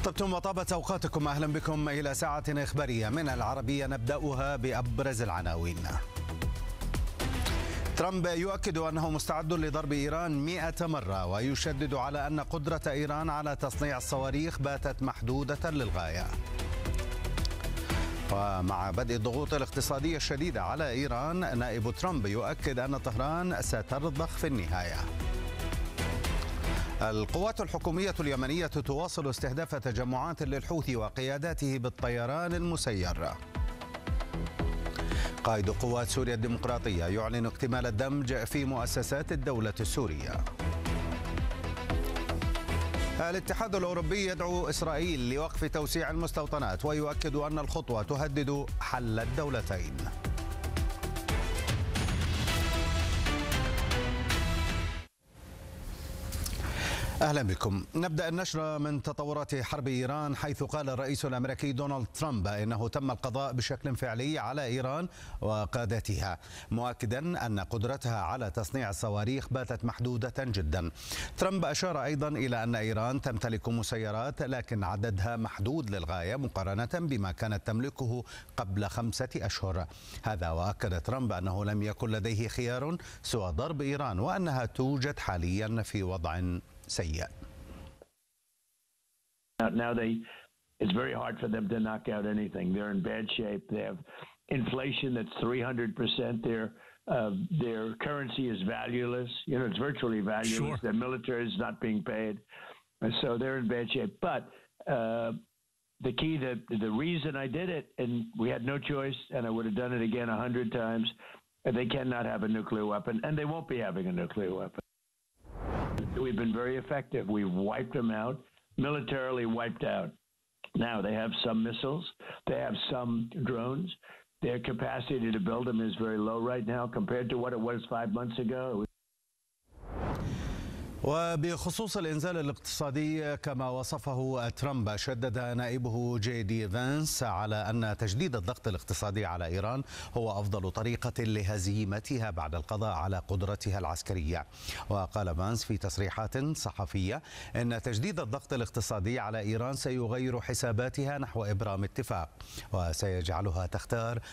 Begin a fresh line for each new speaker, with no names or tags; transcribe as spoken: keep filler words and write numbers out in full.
طبتم وطابت أوقاتكم. أهلا بكم إلى ساعة إخبارية من العربية، نبدأها بأبرز العناوين. ترامب يؤكد أنه مستعد لضرب إيران مئة مرة، ويشدد على أن قدرة إيران على تصنيع الصواريخ باتت محدودة للغاية. ومع بدء الضغوط الاقتصادية الشديدة على إيران، نائب ترامب يؤكد أن طهران سترضخ في النهاية. القوات الحكومية اليمنية تواصل استهداف تجمعات للحوثي وقياداته بالطيران المسير. قائد قوات سوريا الديمقراطية يعلن اكتمال الدمج في مؤسسات الدولة السورية. الاتحاد الأوروبي يدعو إسرائيل لوقف توسيع المستوطنات، ويؤكد أن الخطوة تهدد حل الدولتين. أهلا بكم. نبدأ النشرة من تطورات حرب إيران، حيث قال الرئيس الأمريكي دونالد ترامب إنه تم القضاء بشكل فعلي على إيران وقادتها، مؤكدا أن قدرتها على تصنيع الصواريخ باتت محدودة جدا. ترامب أشار أيضا إلى أن إيران تمتلك مسيرات، لكن عددها محدود للغاية مقارنة بما كانت تملكه قبل خمسة أشهر. هذا وأكد ترامب أنه لم يكن لديه خيار سوى ضرب إيران، وأنها توجد حاليا في وضع سيء.
Now they, it's very hard for them to knock out anything. They're in bad shape. They have inflation that's three hundred percent. Their uh, their currency is valueless. You know, it's virtually valueless. Sure. Their military is not being paid, and so they're in bad shape. But uh, the key, the the reason I did it, and we had no choice, and I would have done it again a hundred times. They cannot have a nuclear weapon, and they won't be having a nuclear weapon. We've been very effective. We've wiped them out, militarily wiped out. Now they have some missiles. They have some drones. Their capacity to build them is very low right now compared to what it was five months ago.
وبخصوص الإنزال الاقتصادي كما وصفه ترامب، شدد نائبه جي دي فانس على أن تجديد الضغط الاقتصادي على إيران هو أفضل طريقة لهزيمتها بعد القضاء على قدرتها العسكرية. وقال فانس في تصريحات صحفية أن تجديد الضغط الاقتصادي على إيران سيغير حساباتها نحو إبرام اتفاق، وسيجعلها تختار